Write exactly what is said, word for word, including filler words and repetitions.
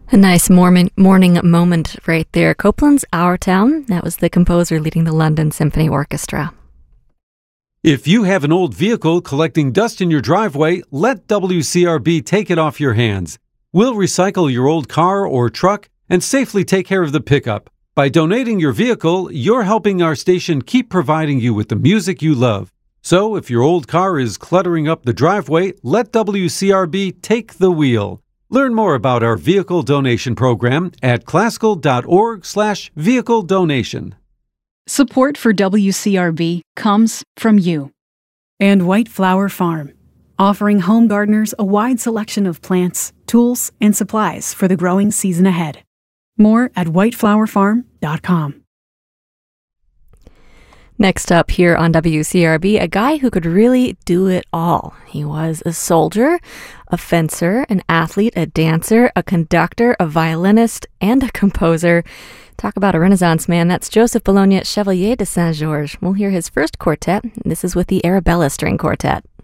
A nice morning, morning moment right there. Copland's Our Town. That was the composer leading the London Symphony Orchestra. If you have an old vehicle collecting dust in your driveway, let W C R B take it off your hands. We'll recycle your old car or truck and safely take care of the pickup. By donating your vehicle, you're helping our station keep providing you with the music you love. So if your old car is cluttering up the driveway, let W C R B take the wheel. Learn more about our vehicle donation program at classical.org slash vehicle donation. Support for W C R B comes from you. And White Flower Farm, offering home gardeners a wide selection of plants, tools, and supplies for the growing season ahead. More at white flower farm dot com. Next up here on W C R B, a guy who could really do it all. He was a soldier, a fencer, an athlete, a dancer, a conductor, a violinist, and a composer. Talk about a Renaissance man. That's Joseph Bologna Chevalier de Saint-Georges. We'll hear his first quartet. This is with the Arabella String Quartet.